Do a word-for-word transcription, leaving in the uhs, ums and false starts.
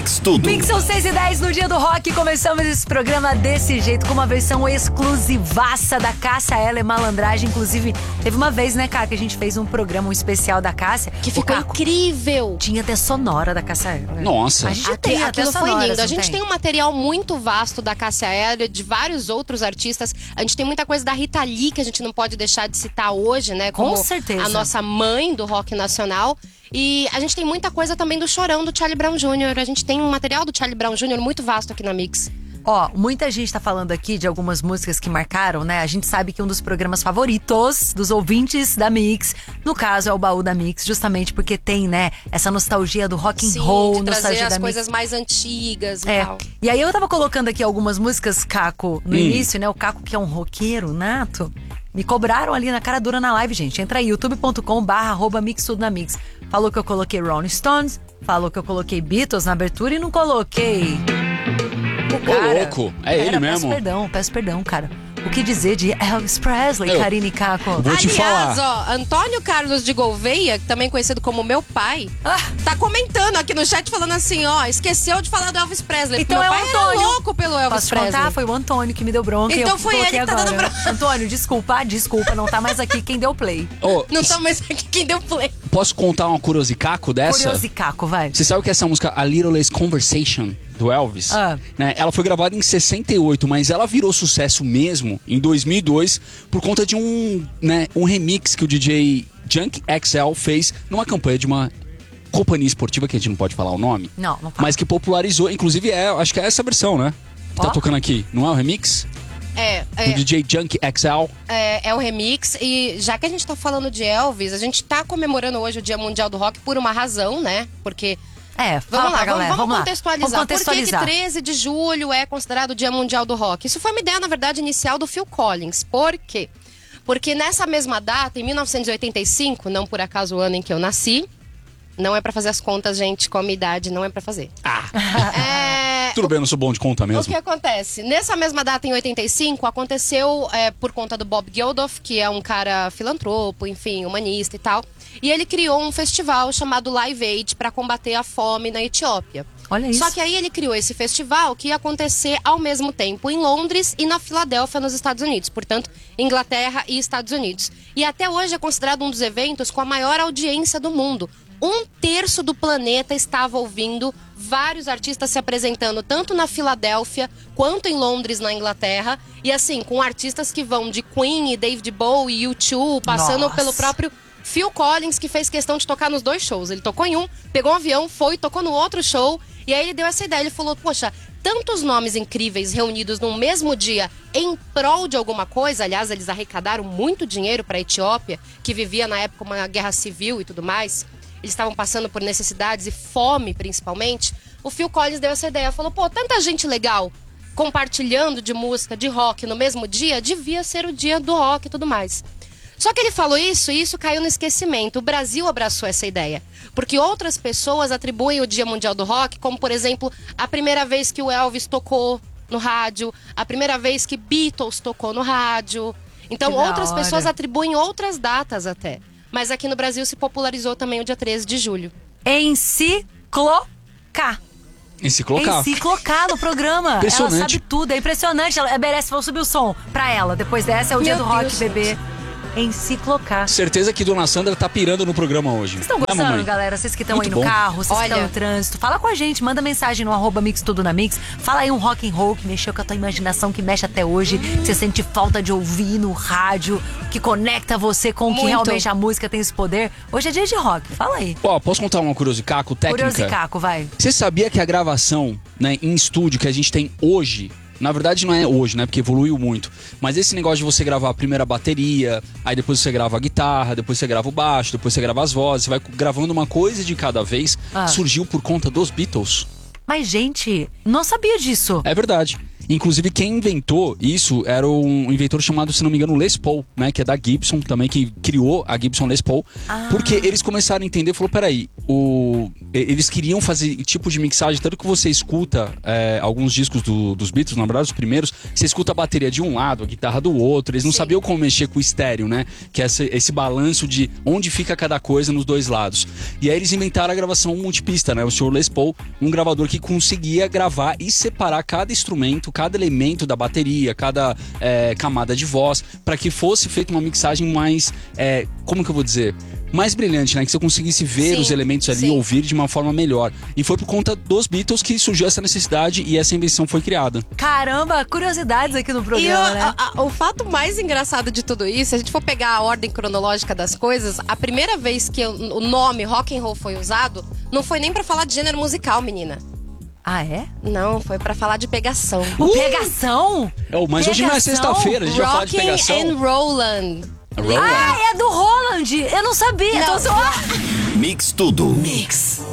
Mix Tudo. Mix são seis e dez no dia do rock. Começamos esse programa desse jeito, com uma versão exclusivaça da Cássia Eller Malandragem. Inclusive, teve uma vez, né, cara, que a gente fez um programa um especial da Cássia. Que ficou incrível. Tinha até sonora da Cássia Eller. Nossa. A gente Aqui, tem até aquilo sonora, foi lindo. A gente tem? tem um material muito vasto da Cássia Eller, de vários outros artistas. A gente tem muita coisa da Rita Lee que a gente não pode deixar de citar hoje, né? Como Com certeza. a nossa mãe do rock nacional. E a gente tem muita coisa também do Chorão, do Charlie Brown Júnior A gente tem um material do Charlie Brown Júnior muito vasto aqui na Mix. Ó, muita gente tá falando aqui de algumas músicas que marcaram, né? A gente sabe que um dos programas favoritos dos ouvintes da Mix, no caso, é o Baú da Mix, justamente porque tem, né, essa nostalgia do rock and Sim, roll, de trazer nostalgia as da coisas Mix. mais antigas e É. tal. E aí eu tava colocando aqui algumas músicas, Caco, no Hum. início, né? O Caco, que é um roqueiro nato. Me cobraram ali na cara dura na live, gente. Entra aí, youtube ponto com barra arroba mix tudo na mix. Falou que eu coloquei Rolling Stones, falou que eu coloquei Beatles na abertura e não coloquei... O Ô, louco, é ele Peço mesmo. perdão, peço perdão, cara. O que dizer de Elvis Presley, Eu- Karine e Caco? Vou te Aliás, falar. ó, Antônio Carlos de Gouveia, também conhecido como meu pai, Ah. tá comentando aqui no chat falando assim, ó, esqueceu de falar do Elvis Presley. Então meu é o pai Antônio. era louco pelo Elvis Posso te Presley. contar? Foi o Antônio que me deu bronca. e Então eu foi coloquei ele que tá agora. dando bronca. Antônio, desculpa, desculpa, não tá mais aqui quem deu play. Ô, Não tá mais aqui quem deu play. posso contar uma curiosicaco dessa? Curioso e Caco, vai. Você sabe que essa música, A Little Less Conversation, do Elvis, Ah. né, ela foi gravada em sessenta e oito, mas ela virou sucesso mesmo em dois mil e dois por conta de um, né, um remix que o D J Junk X L fez numa campanha de uma companhia esportiva, que a gente não pode falar o nome, Não, não fala. mas que popularizou, inclusive é, acho que é essa versão, né? Que tá Ó. tocando aqui, não é o remix? É, Do é, D J Junk X L. é, é o remix. E já que a gente tá falando de Elvis, a gente tá comemorando hoje o Dia Mundial do Rock por uma razão, né? Porque... É, fala Vamos lá, pra galera, vamos, vamos lá. contextualizar. Vamos contextualizar. Por que que treze de julho é considerado o Dia Mundial do Rock? Isso foi uma ideia, na verdade, inicial do Phil Collins. Por quê? Porque nessa mesma data, em mil novecentos e oitenta e cinco, não por acaso o ano em que eu nasci, não é pra fazer as contas, gente, com a minha idade, não é pra fazer. Ah, É, tudo bem, eu não sou bom de conta o mesmo. que acontece? Nessa mesma data, em oitenta e cinco, aconteceu é, por conta do Bob Geldof, que é um cara filantropo, enfim, humanista e tal. E ele criou um festival chamado Live Aid para combater a fome na Etiópia. Olha isso. Só que aí ele criou esse festival que ia acontecer ao mesmo tempo em Londres e na Filadélfia, nos Estados Unidos. Portanto, Inglaterra e Estados Unidos. E até hoje é considerado um dos eventos com a maior audiência do mundo. Um terço do planeta estava ouvindo vários artistas se apresentando tanto na Filadélfia quanto em Londres, na Inglaterra. E assim, com artistas que vão de Queen e David Bowie e U dois, passando Nossa. pelo próprio Phil Collins, que fez questão de tocar nos dois shows. Ele tocou em um, pegou um avião, foi, tocou no outro show. E aí ele deu essa ideia, ele falou, poxa, tantos nomes incríveis reunidos no mesmo dia em prol de alguma coisa. Aliás, eles arrecadaram muito dinheiro para a Etiópia, que vivia na época uma guerra civil e tudo mais. Eles estavam passando por necessidades e fome, principalmente. O Phil Collins deu essa ideia, falou, pô, tanta gente legal compartilhando de música, de rock no mesmo dia, devia ser o dia do rock e tudo mais. Só que ele falou isso e isso caiu no esquecimento. O Brasil abraçou essa ideia. Porque outras pessoas atribuem o Dia Mundial do Rock, como, por exemplo, a primeira vez que o Elvis tocou no rádio, a primeira vez que Beatles tocou no rádio. Então, Que da outras hora. pessoas atribuem outras datas até. Mas aqui no Brasil se popularizou também o dia treze de julho. Enciclocar. E se colocar. Enciclocar no programa. Ela Impressionante. sabe tudo, é impressionante. Ela merece, vou subir o som pra ela. Depois dessa é o dia Meu do rock, Deus, bebê. Enciclocar. Certeza que Dona Sandra tá pirando no programa hoje. Vocês estão Né, gostando, mamãe? galera? Vocês que estão aí Muito no bom. carro, vocês que Olha. estão no trânsito. Fala com a gente, manda mensagem no arroba Mix Tudo na Mix. Fala aí um rock and roll que mexeu com a tua imaginação, que mexe até hoje. Que você sente falta de ouvir no rádio, que conecta você com o que Muito. realmente a música tem esse poder. Hoje é dia de rock, fala aí. Ó, posso contar uma curiosidade técnica? Curioso e Caco, vai. Você sabia que a gravação, né, em estúdio que a gente tem hoje, na verdade não é hoje, né, porque evoluiu muito, mas esse negócio de você gravar a primeira bateria, aí depois você grava a guitarra, depois você grava o baixo, depois você grava as vozes, você vai gravando uma coisa de cada vez, Ah. surgiu por conta dos Beatles. Mas, gente, não sabia disso. É verdade. Inclusive, quem inventou isso era um inventor chamado, se não me engano, Les Paul, né? Que é da Gibson também, que criou a Gibson Les Paul. Ah. Porque eles começaram a entender, falou, peraí, o... eles queriam fazer tipo de mixagem, tanto que você escuta é, alguns discos do, dos Beatles, na verdade, os primeiros, você escuta a bateria de um lado, a guitarra do outro, eles não Sim. sabiam como mexer com o estéreo, né? Que é esse, esse balanço de onde fica cada coisa nos dois lados. E aí eles inventaram a gravação multipista, né? O senhor Les Paul, um gravador que conseguia gravar e separar cada instrumento, cada elemento da bateria, cada é, camada de voz, para que fosse feita uma mixagem mais, é, como que eu vou dizer? Mais brilhante, né? Que você conseguisse ver Sim, os elementos ali e sim. ouvir de uma forma melhor. E foi por conta dos Beatles que surgiu essa necessidade e essa invenção foi criada. Caramba, curiosidades aqui no E o, programa, né? a- a- o fato mais engraçado de tudo isso, se a gente for pegar a ordem cronológica das coisas, a primeira vez que o o nome rock and roll foi usado, não foi nem pra falar de gênero musical, menina. Ah, é? Não, foi pra falar de pegação. O Pegação? Oh, mas hoje não é Pegação? sexta-feira, a gente vai falar de Rockin' pegação. and Rollin'. Roland. Ah, é do Roland! Eu não sabia! Não. Então, só... Mix Tudo. Mix.